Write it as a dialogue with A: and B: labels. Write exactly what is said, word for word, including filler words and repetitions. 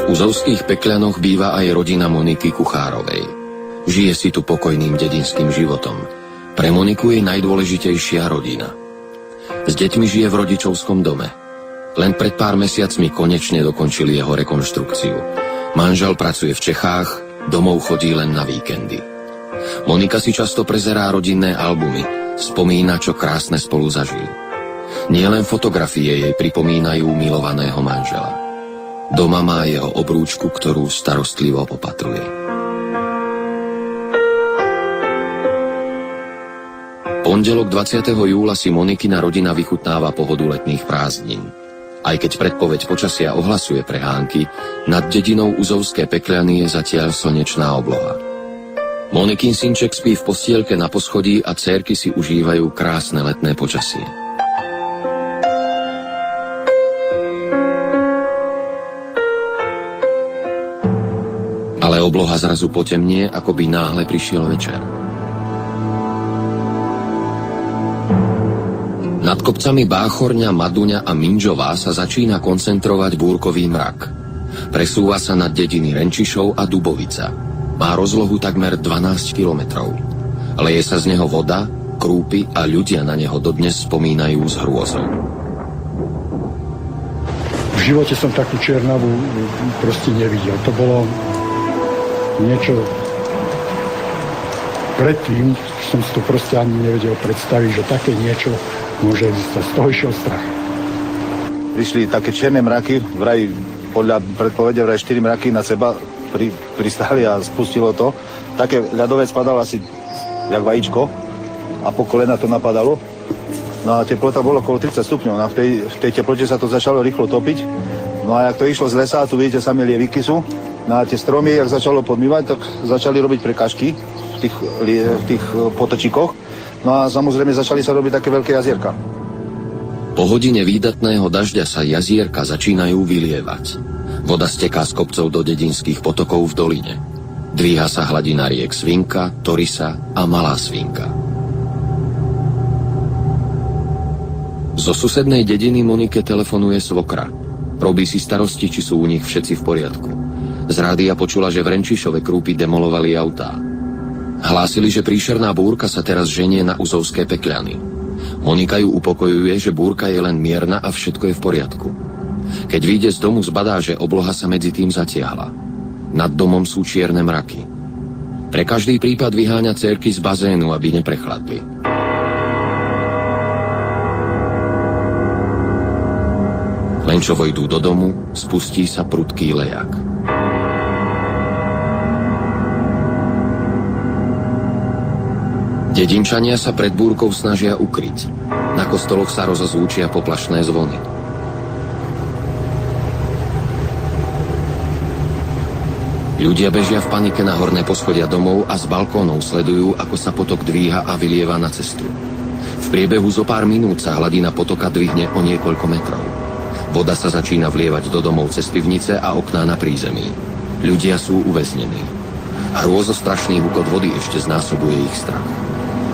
A: Uzovských Pekľanoch býva aj rodina Moniky Kuchárovej. Žije si tu pokojným dedinským životom. Pre Moniku je najdôležitejšia rodina. S deťmi žije v rodičovskom dome. Len pred pár mesiacmi konečne dokončili jeho rekonštrukciu. Manžel pracuje v Čechách, domov chodí len na víkendy. Monika si často prezerá rodinné albumy, spomína, čo krásne spolu zažili. Nielen fotografie jej pripomínajú milovaného manžela. Doma má jeho obrúčku, ktorú starostlivo opatruje. Pondelok dvadsiateho júla si Monikina rodina vychutnáva pohodu letných prázdnin. Aj keď predpoveď počasia ohlasuje prehánky, nad dedinou Uzovské Pekľany je zatiaľ slnečná obloha. Monikin synček spí v postielke na poschodí a dcérky si užívajú krásne letné počasie. Ale obloha zrazu potemnie, ako by náhle prišiel večer. Nad kopcami Báchorňa, Maduňa a Minžová sa začína koncentrovať búrkový mrak. Presúva sa nad dediny Renčišov a Dubovica. Má rozlohu takmer dvanásť kilometrov. Leje sa z neho voda, krúpy a ľudia na neho dodnes spomínajú s hrôzou.
B: V živote som takú Černavu proste nevidel. To bolo niečo predtým, som si to proste ani nevedel predstaviť, že také niečo môže existovať. Z toho išiel strach.
C: Prišli také čierne mraky, vraj podľa predpovede vraj štyri mraky na seba pri, pristali a spustilo to. Také ľadové spadalo asi jak vajíčko a po kolena to napadalo. No a teplota bolo okolo tridsať stupňov. No a v tej, v tej teplote sa to začalo rýchlo topiť. No a jak to išlo z lesa, tu vidíte, samé lieviky sú. No a tie stromy, jak začalo podmývať, tak začali robiť prekážky v tých, v tých potočíkoch. No a samozrejme začali sa robiť také veľké jazierka.
A: Po hodine výdatného dažďa sa jazierka začínajú vylievať. Voda steká z kopcov do dedinských potokov v doline. Dvíha sa hladina riek Svinka, Torisa a Malá Svinka. Zo susednej dediny Monike telefonuje svokra. Robí si starosti, či sú u nich všetci v poriadku. Z rádia počula, že v Renčišove krúpy demolovali autá. Hlásili, že príšerná búrka sa teraz ženie na Uzovské Pekľany. Monika ju upokojuje, že búrka je len mierna a všetko je v poriadku. Keď vyjde z domu, zbadá, že obloha sa medzi tým zatiahla. Nad domom sú čierne mraky. Pre každý prípad vyháňa dcérky z bazénu, aby neprechladli. Len čo vojdú do domu, spustí sa prudký lejak. Dedinčania sa pred búrkou snažia ukryť. Na kostoloch sa rozozvučia poplašné zvony. Ľudia bežia v panike na horné poschodia domov a z balkónov sledujú, ako sa potok dvíha a vylieva na cestu. V priebehu zo pár minút sa hladina potoka dvihne o niekoľko metrov. Voda sa začína vlievať do domov cez pivnice a okná na prízemí. Ľudia sú uväznení. Hrôzostrašný hukot vody ešte znásobuje ich strach.